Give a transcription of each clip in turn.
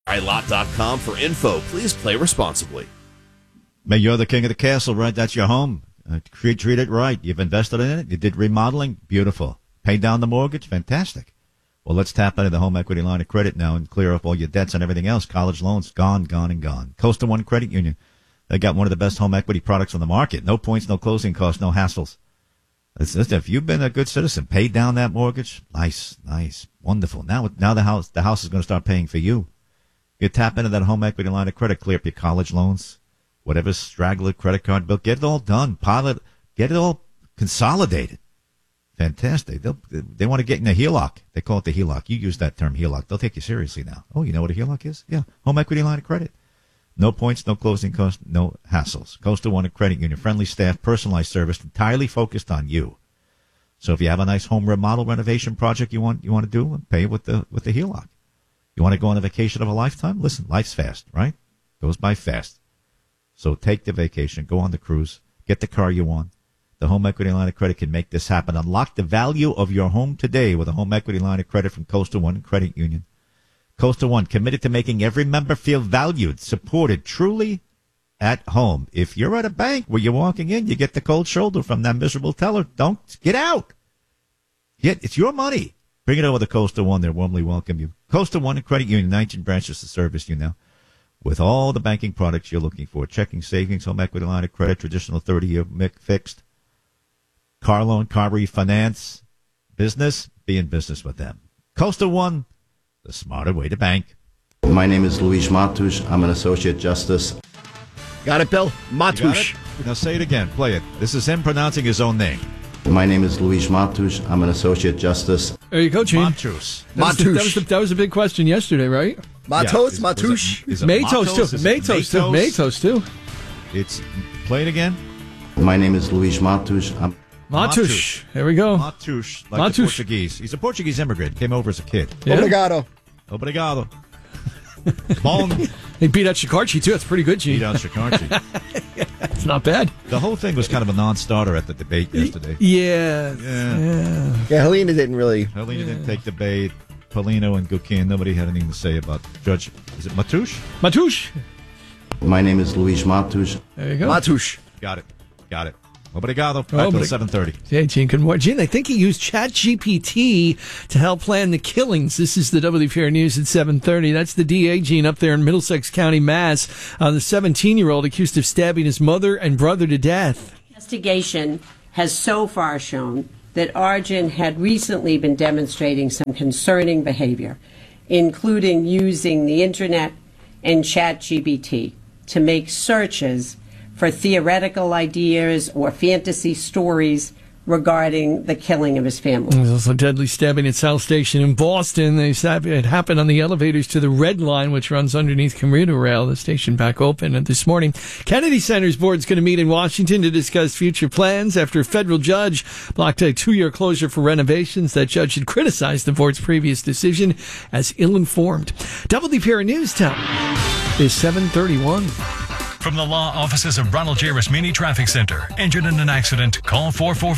iLot.com for info. Please play responsibly. Man, you're the king of the castle, right? That's your home. Treat it right. You've invested in it. You did remodeling. Beautiful. Paid down the mortgage. Fantastic. Well, let's tap into the home equity line of credit now and clear up all your debts and everything else. College loans, gone, and gone. Coastal One Credit Union. They got one of the best home equity products on the market. No points, no closing costs, no hassles. If you've been a good citizen, paid down that mortgage, nice, wonderful. Now the house is going to start paying for you. You tap into that home equity line of credit, clear up your college loans, whatever straggler credit card bill, get it all done. Pilot, get it all consolidated. Fantastic. They want to get in a HELOC. They call it the HELOC. You use that term, HELOC. They'll take you seriously now. Oh, you know what a HELOC is? Yeah, home equity line of credit. No points, no closing costs, no hassles. Coastal One Credit Union, friendly staff, personalized service, entirely focused on you. So if you have a nice home remodel renovation project you want to do, pay it with the HELOC. You want to go on a vacation of a lifetime? Listen, life's fast, right? Goes by fast. So take the vacation, go on the cruise, get the car you want. The home equity line of credit can make this happen. Unlock the value of your home today with a home equity line of credit from Coastal One Credit Union. Coastal One, committed to making every member feel valued, supported, truly at home. If you're at a bank where you're walking in, you get the cold shoulder from that miserable teller. Don't get out. It's your money. Bring it over to Coastal One. They'll warmly welcome you. Coastal One Credit Union, 19 branches to service you now with all the banking products you're looking for. Checking, savings, home equity line of credit, traditional 30-year fixed, car loan, car refinance, business, be in business with them. Coastal One, the smarter way to bank. My name is Luis Matush. I'm an associate justice. Got it, Bill? Matush. Now say it again. Play it. This is him pronouncing his own name. My name is Luis Matush. I'm an associate justice. There you go, Gene. Matush. That was a big question yesterday, right? Matos, yeah. Matush. Matos too. It's play it again. My name is Luis Matush. Matush. There we go. Matush, like the Portuguese. He's a Portuguese immigrant. Came over as a kid. Yeah. Obrigado. Bong. He beat out Shikarchi, too. That's pretty good, Gene. Beat out Shikarchi. It's not bad. The whole thing was kind of a non-starter at the debate yesterday. Yeah. Helena didn't take the bait. Paulino and Gukin, nobody had anything to say about Judge. Is it Matush? Matush. My name is Luis Matush. There you go. Matush. Got it. Obrigado. Back till 7:30. Hey, Gene, good morning. Gene, I think he used ChatGPT to help plan the killings. This is the WPR News at 7:30. That's the DA, Gene, up there in Middlesex County, Mass. The 17-year-old accused of stabbing his mother and brother to death. Investigation has so far shown that Arjun had recently been demonstrating some concerning behavior, including using the internet and ChatGPT to make searches for theoretical ideas or fantasy stories regarding the killing of his family. There's also deadly stabbing at South Station in Boston. It happened on the elevators to the Red Line, which runs underneath commuter rail. The station back open. And this morning, Kennedy Center's board is going to meet in Washington to discuss future plans after a federal judge blocked a 2-year closure for renovations. That judge had criticized the board's previous decision as ill-informed. WPR News Time is 7:31. From the law offices of Ronald J. Rasmini Traffic Center. Injured in an accident? Call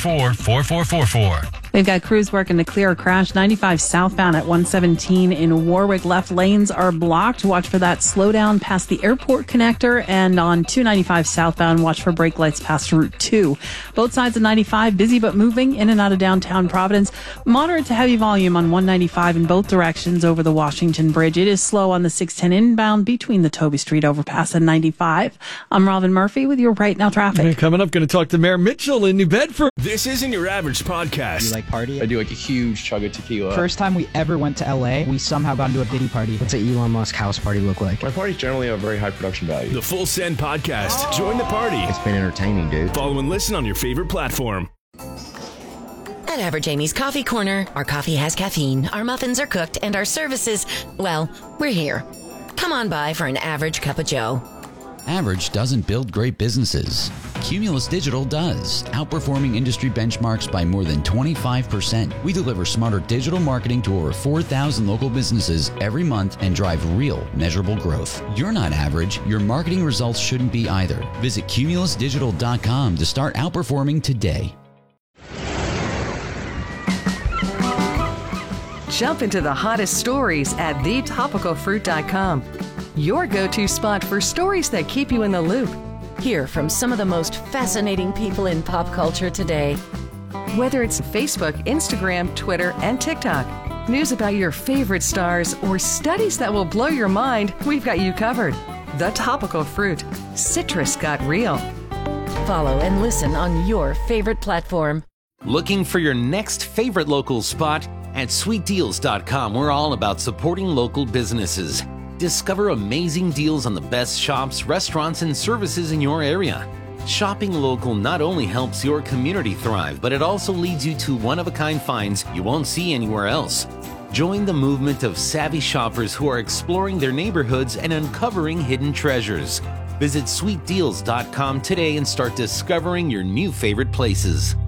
444-4444. We've got crews working to clear a crash 95 southbound at 117 in Warwick. Left lanes are blocked. Watch for that slowdown past the airport connector. And on 295 southbound, watch for brake lights past Route 2. Both sides of 95, busy but moving in and out of downtown Providence. Moderate to heavy volume on 195 in both directions over the Washington Bridge. It is slow on the 610 inbound between the Toby Street overpass and 95. I'm Robin Murphy with your Right Now traffic. And coming up, going to talk to Mayor Mitchell in New Bedford. This isn't your average podcast. You like party? I do like a huge chug of tequila. First time we ever went to LA, we somehow got into a biddy party. What's an Elon Musk house party look like? My parties generally have very high production value. The Full Send Podcast. Oh. Join the party. It's been entertaining, dude. Follow and listen on your favorite platform. At Average Amy's Coffee Corner, our coffee has caffeine, our muffins are cooked, and our services, well, we're here. Come on by for an average cup of joe. Average doesn't build great businesses. Cumulus Digital does, outperforming industry benchmarks by more than 25%. We deliver smarter digital marketing to over 4,000 local businesses every month and drive real, measurable growth. You're not average. Your marketing results shouldn't be either. Visit cumulusdigital.com to start outperforming today. Jump into the hottest stories at thetopicalfruit.com. Your go-to spot for stories that keep you in the loop. Hear from some of the most fascinating people in pop culture today. Whether it's Facebook, Instagram, Twitter, and TikTok, news about your favorite stars, or studies that will blow your mind, we've got you covered. The Topical Fruit. Citrus got real. Follow and listen on your favorite platform. Looking for your next favorite local spot? At sweetdeals.com, we're all about supporting local businesses. Discover amazing deals on the best shops, restaurants, and services in your area. Shopping local not only helps your community thrive, but it also leads you to one-of-a-kind finds you won't see anywhere else. Join the movement of savvy shoppers who are exploring their neighborhoods and uncovering hidden treasures. Visit sweetdeals.com today and start discovering your new favorite places.